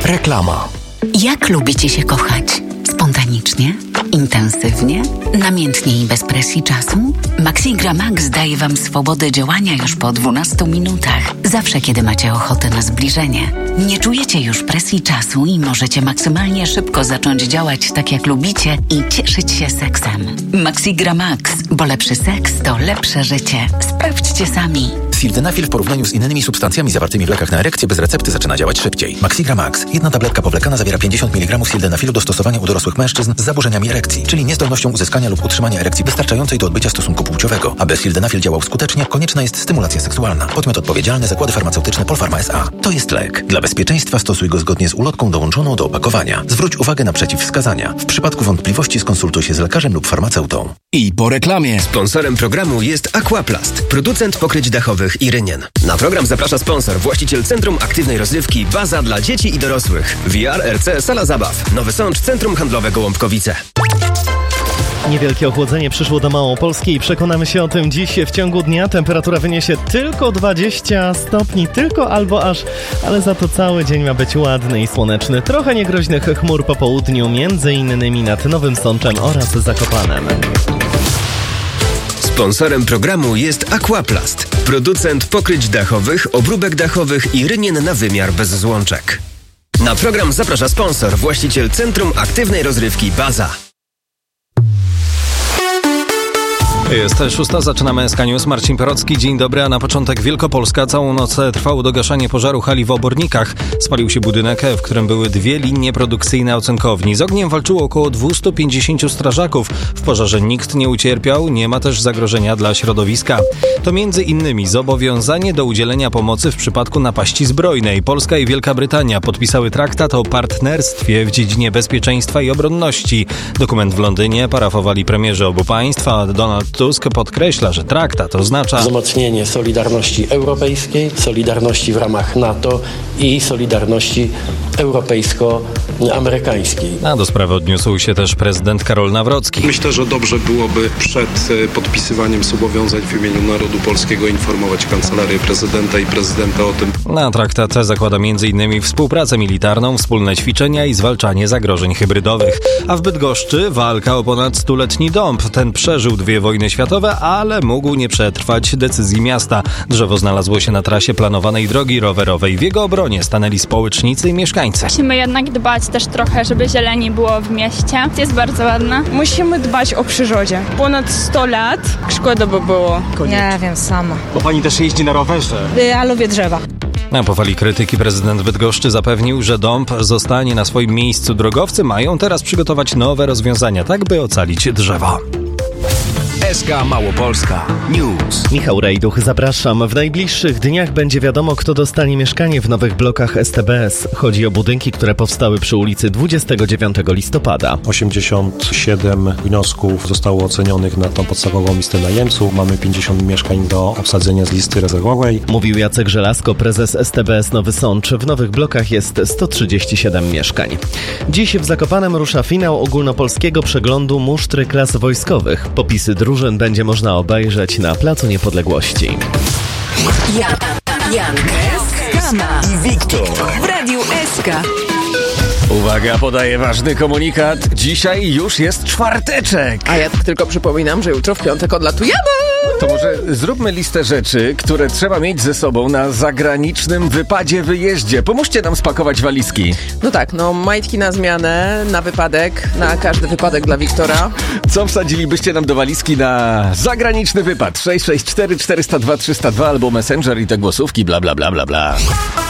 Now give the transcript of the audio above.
Reklama. Jak lubicie się kochać? Spontanicznie? Intensywnie? Namiętnie i bez presji czasu? Maxigra Max daje Wam swobodę działania już po 12 minutach. Zawsze, kiedy macie ochotę na zbliżenie. Nie czujecie już presji czasu i możecie maksymalnie szybko zacząć działać tak, jak lubicie i cieszyć się seksem. Maxigra Max, bo lepszy seks to lepsze życie. Sprawdźcie sami. Sildenafil w porównaniu z innymi substancjami zawartymi w lekach na erekcję bez recepty zaczyna działać szybciej. Maxigra Max. Jedna tabletka powlekana zawiera 50 mg sildenafilu do stosowania u dorosłych mężczyzn z zaburzeniami erekcji, czyli niezdolnością uzyskania lub utrzymania erekcji wystarczającej do odbycia stosunku płciowego. Aby sildenafil działał skutecznie, konieczna jest stymulacja seksualna. Podmiot odpowiedzialny: Zakłady Farmaceutyczne Polpharma S.A. To jest lek. Dla bezpieczeństwa stosuj go zgodnie z ulotką dołączoną do opakowania. Zwróć uwagę na przeciwwskazania. W przypadku wątpliwości skonsultuj się z lekarzem lub farmaceutą. I po reklamie. Sponsorem programu jest Aquaplast, producent pokryć dachowych i rynien. Na program zaprasza sponsor, właściciel Centrum Aktywnej Rozrywki Baza dla dzieci i dorosłych. VR RC Sala Zabaw. Nowy Sącz, Centrum Handlowe Gołąbkowice. Niewielkie ochłodzenie przyszło do Małopolski i przekonamy się o tym dziś. W ciągu dnia temperatura wyniesie tylko 20 stopni, tylko albo aż, ale za to cały dzień ma być ładny i słoneczny. Trochę niegroźnych chmur po południu, między innymi nad Nowym Sączem oraz Zakopanem. Sponsorem programu jest Aquaplast, producent pokryć dachowych, obróbek dachowych i rynien na wymiar bez złączek. Na program zaprasza sponsor, właściciel Centrum Aktywnej Rozrywki Baza. Jest 6, zaczynamy SK News. Marcin Perocki, dzień dobry, a na początek Wielkopolska. Całą noc trwało dogaszanie pożaru hali w Obornikach. Spalił się budynek, w którym były 2 linie produkcyjne ocenkowni. Z ogniem walczyło około 250 strażaków. W pożarze nikt nie ucierpiał, nie ma też zagrożenia dla środowiska. To między innymi zobowiązanie do udzielenia pomocy w przypadku napaści zbrojnej. Polska i Wielka Brytania podpisały traktat o partnerstwie w dziedzinie bezpieczeństwa i obronności. Dokument w Londynie parafowali premierzy obu państw, a Donald Tusk podkreśla, że traktat oznacza wzmocnienie solidarności europejskiej, solidarności w ramach NATO i solidarności europejsko-amerykańskiej. A do sprawy odniósł się też prezydent Karol Nawrocki. Myślę, że dobrze byłoby przed podpisywaniem zobowiązań w imieniu narodu polskiego informować Kancelarię Prezydenta i Prezydenta o tym. Na traktat zakłada m.in. współpracę militarną, wspólne ćwiczenia i zwalczanie zagrożeń hybrydowych. A w Bydgoszczy walka o ponad 100-letni dąb. Ten przeżył 2 wojny światowe, ale mógł nie przetrwać decyzji miasta. Drzewo znalazło się na trasie planowanej drogi rowerowej. W jego obronie stanęli społecznicy i mieszkańcy. Musimy jednak dbać też trochę, żeby zieleni było w mieście. Jest bardzo ładna. Musimy dbać o przyrodzie. Ponad 100 lat. Szkoda by było. Nie wiem, sama. Bo pani też jeździ na rowerze. Ja lubię drzewa. Na powali krytyki prezydent Bydgoszczy zapewnił, że dąb zostanie na swoim miejscu. Drogowcy mają teraz przygotować nowe rozwiązania, tak by ocalić drzewa. SK Małopolska News. Michał Rejduch, zapraszam. W najbliższych dniach będzie wiadomo, kto dostanie mieszkanie w nowych blokach STBS. Chodzi o budynki, które powstały przy ulicy 29 listopada. 87 wniosków zostało ocenionych na tą podstawową listę najemców. Mamy 50 mieszkań do obsadzenia z listy rezerwowej. Mówił Jacek Żelazko, prezes STBS Nowy Sącz. W nowych blokach jest 137 mieszkań. Dziś w Zakopanem rusza finał ogólnopolskiego przeglądu musztry klas wojskowych. Popisy drużyn będzie można obejrzeć na Placu Niepodległości. Jan, Skama i Wiktor w Radiu SK. Uwaga, podaję ważny komunikat. Dzisiaj już jest czwarteczek. A ja tak tylko przypominam, że jutro w piątek odlatujemy. To może zróbmy listę rzeczy, które trzeba mieć ze sobą na zagranicznym wyjeździe. Pomóżcie nam spakować walizki. No tak, majtki na zmianę, na wypadek, na każdy wypadek dla Wiktora. Co wsadzilibyście nam do walizki na zagraniczny wypad? 664 402 302 albo Messenger i te głosówki, bla bla bla bla bla.